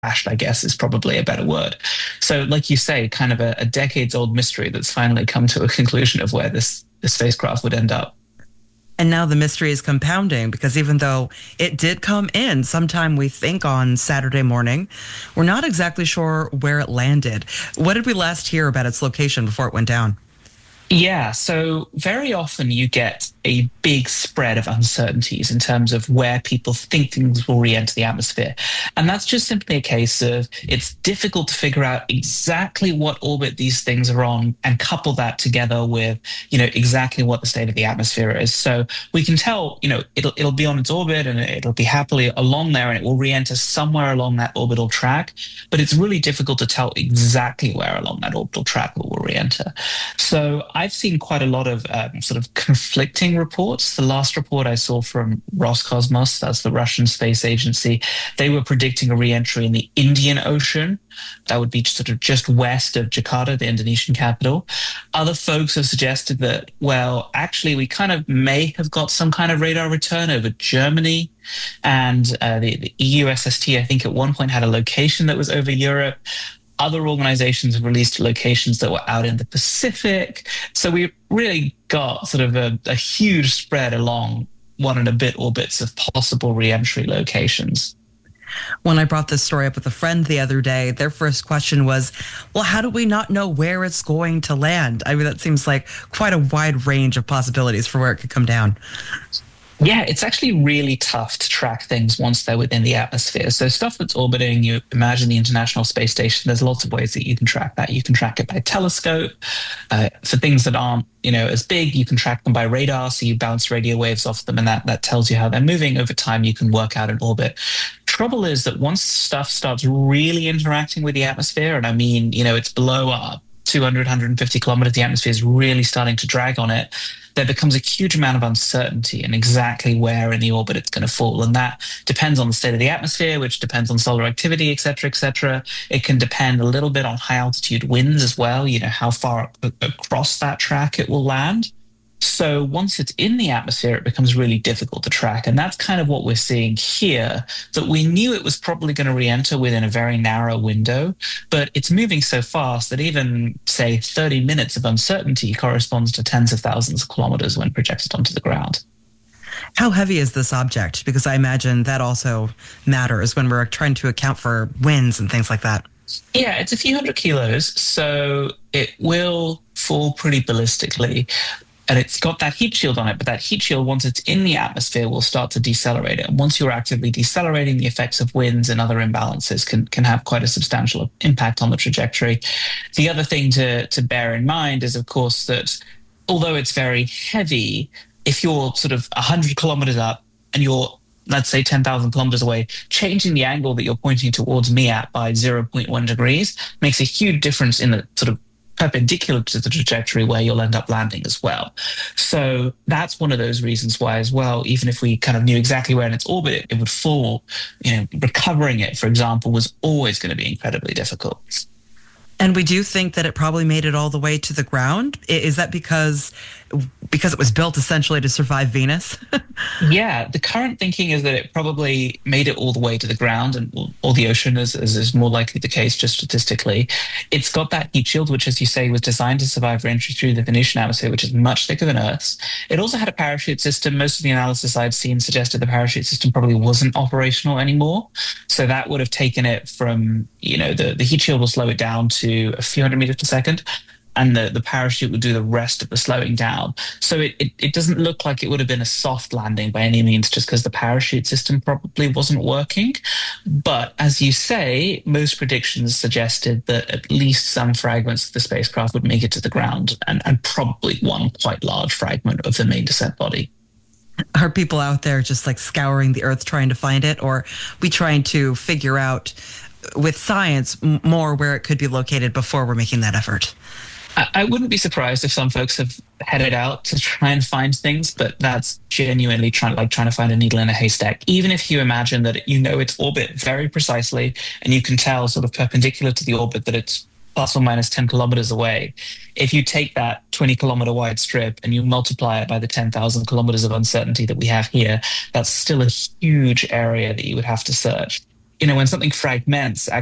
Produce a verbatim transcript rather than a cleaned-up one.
crashed, I guess is probably a better word. So, like you say, kind of a, a decades old mystery that's finally come to a conclusion of where this, this spacecraft would end up. And now the mystery is compounding because even though it did come in sometime, we think, on Saturday morning, we're not exactly sure where it landed. What did we last hear about its location before it went down? Yeah, so very often you get a big spread of uncertainties in terms of where people think things will re-enter the atmosphere. And that's just simply a case of it's difficult to figure out exactly what orbit these things are on and couple that together with, you know, exactly what the state of the atmosphere is. So we can tell, you know, it'll it'll be on its orbit and it'll be happily along there and it will re-enter somewhere along that orbital track, but it's really difficult to tell exactly where along that orbital track it will re-enter. So I've seen quite a lot of um, sort of conflicting reports. The last report I saw from Roscosmos, that's the Russian space agency, they were predicting a re-entry in the Indian Ocean. That would be sort of just west of Jakarta, the Indonesian capital. Other folks have suggested that, well, actually, we kind of may have got some kind of radar return over Germany. And uh, the, the E U S S T, I think, at one point had a location that was over Europe. Other organizations have released locations that were out in the Pacific. So we really got sort of a, a huge spread along one and a bit orbits of possible re-entry locations. When I brought this story up with a friend the other day, their first question was, well, how do we not know where it's going to land? I mean, that seems like quite a wide range of possibilities for where it could come down. Yeah, it's actually really tough to track things once they're within the atmosphere. So stuff that's orbiting, you imagine the International Space Station, there's lots of ways that you can track that. You can track it by telescope. Uh, for things that aren't, you know, as big, you can track them by radar. So you bounce radio waves off them and that, that tells you how they're moving. Over time, you can work out an orbit. Trouble is that once stuff starts really interacting with the atmosphere, and I mean, you know, it's below our two hundred, one hundred fifty kilometers, the atmosphere is really starting to drag on it, there becomes a huge amount of uncertainty in exactly where in the orbit it's going to fall. And that depends on the state of the atmosphere, which depends on solar activity, et cetera, et cetera. It can depend a little bit on high altitude winds as well, you know, how far across that track it will land. So once it's in the atmosphere, it becomes really difficult to track. And that's kind of what we're seeing here, that we knew it was probably going to re-enter within a very narrow window, but it's moving so fast that even, say, thirty minutes of uncertainty corresponds to tens of thousands of kilometers when projected onto the ground. How heavy is this object? Because I imagine that also matters when we're trying to account for winds and things like that. Yeah, it's a few hundred kilos, so it will fall pretty ballistically. And it's got that heat shield on it, but that heat shield, once it's in the atmosphere, will start to decelerate it. And once you're actively decelerating, the effects of winds and other imbalances can, can have quite a substantial impact on the trajectory. The other thing to, to bear in mind is, of course, that although it's very heavy, if you're sort of one hundred kilometers up and you're, let's say, ten thousand kilometers away, changing the angle that you're pointing towards me at by zero point one degrees makes a huge difference in the sort of perpendicular to the trajectory where you'll end up landing as well. So that's one of those reasons why as well, even if we kind of knew exactly where in its orbit it would fall, you know, recovering it, for example, was always going to be incredibly difficult. And we do think that it probably made it all the way to the ground. Is that because because it was built essentially to survive Venus? Yeah, the current thinking is that it probably made it all the way to the ground and or the ocean, as, as is more likely the case just statistically. It's got that heat shield, which, as you say, was designed to survive re-entry through the Venusian atmosphere, which is much thicker than Earth's. It also had a parachute system. Most of the analysis I've seen suggested the parachute system probably wasn't operational anymore. So that would have taken it from, you know, the, the heat shield will slow it down to a few hundred meters per second, and the, the parachute would do the rest of the slowing down. So it, it, it doesn't look like it would have been a soft landing by any means, just because the parachute system probably wasn't working. But as you say, most predictions suggested that at least some fragments of the spacecraft would make it to the ground, and, and probably one quite large fragment of the main descent body. Are people out there just like scouring the Earth trying to find it, or are we trying to figure out with science more where it could be located before we're making that effort? I wouldn't be surprised if some folks have headed out to try and find things, but that's genuinely trying, like trying to find a needle in a haystack. Even if you imagine that you know its orbit very precisely, and you can tell sort of perpendicular to the orbit that it's plus or minus ten kilometers away. If you take that twenty kilometer wide strip and you multiply it by the ten thousand kilometers of uncertainty that we have here, that's still a huge area that you would have to search. you know, when something fragments,